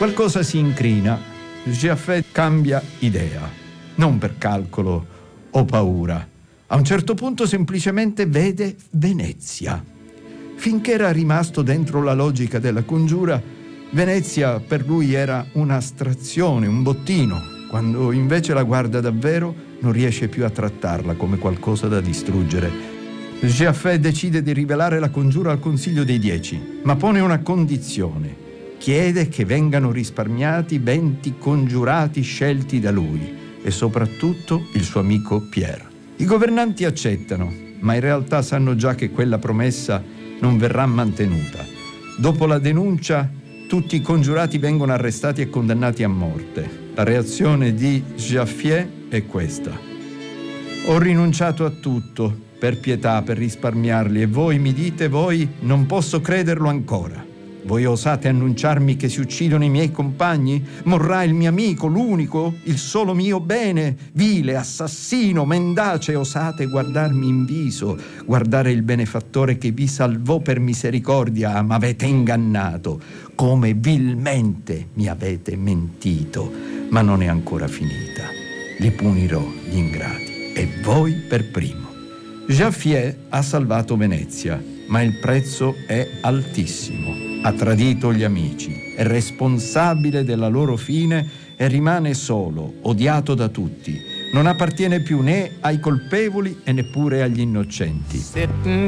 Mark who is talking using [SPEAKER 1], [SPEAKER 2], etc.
[SPEAKER 1] Qualcosa si incrina. Giaffè cambia idea, non per calcolo o paura. A un certo punto semplicemente vede Venezia. Finché era rimasto dentro la logica della congiura, Venezia per lui era un'astrazione, un bottino. Quando invece la guarda davvero, non riesce più a trattarla come qualcosa da distruggere. Giaffè decide di rivelare la congiura al Consiglio dei 10, ma pone una condizione. Chiede che vengano risparmiati 20 congiurati scelti da lui e soprattutto il suo amico Pierre. I governanti accettano, ma in realtà sanno già che quella promessa non verrà mantenuta. Dopo la denuncia, tutti i congiurati vengono arrestati e condannati a morte. La reazione di Jaffier è questa: ho rinunciato a tutto per pietà, per risparmiarli, e voi mi dite, voi non posso crederlo ancora. Voi osate annunciarmi che si uccidono i miei compagni? Morrà il mio amico, l'unico, il solo mio bene? Vile, assassino, mendace, osate guardarmi in viso, guardare il benefattore che vi salvò per misericordia, ma avete ingannato, come vilmente mi avete mentito. Ma non è ancora finita. Li punirò, gli ingrati, e voi per primo. Jaffier ha salvato Venezia, ma il prezzo è altissimo. Ha tradito gli amici, è responsabile della loro fine e rimane solo, odiato da tutti. Non appartiene più né ai colpevoli e neppure agli innocenti.